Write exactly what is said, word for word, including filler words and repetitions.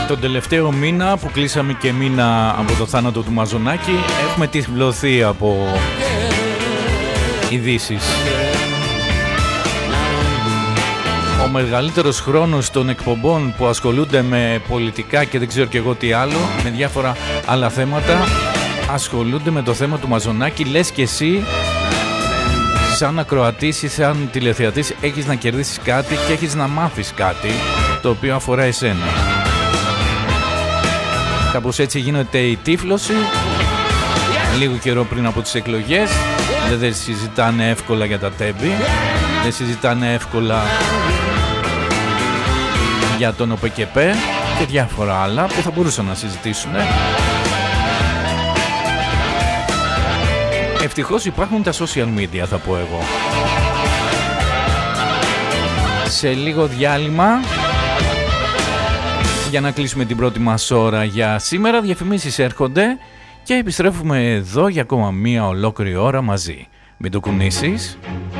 τον τελευταίο μήνα που κλείσαμε και μήνα από το θάνατο του Μαζονάκη έχουμε τυφλωθεί από ειδήσεις. Ο μεγαλύτερος χρόνος των εκπομπών που ασχολούνται με πολιτικά και δεν ξέρω και εγώ τι άλλο, με διάφορα άλλα θέματα, ασχολούνται με το θέμα του Μαζονάκη. Λες και εσύ σαν ακροατής ή σαν τηλεθεατής έχεις να κερδίσεις κάτι και έχεις να μάθεις κάτι το οποίο αφορά εσένα. Κάπως έτσι γίνεται η τύφλωση λίγο καιρό πριν από τις εκλογές. Δεν συζητάνε εύκολα για τα τέμπη, δεν συζητάνε εύκολα για τον ΟΠΕΚΕΠΕ και διάφορα άλλα που θα μπορούσαν να συζητήσουν. Ευτυχώς υπάρχουν τα social media, θα πω εγώ. Σε λίγο διάλειμμα για να κλείσουμε την πρώτη μας ώρα για σήμερα. Διαφημίσεις έρχονται και επιστρέφουμε εδώ για ακόμα μία ολόκληρη ώρα μαζί. Μην το κουνήσεις.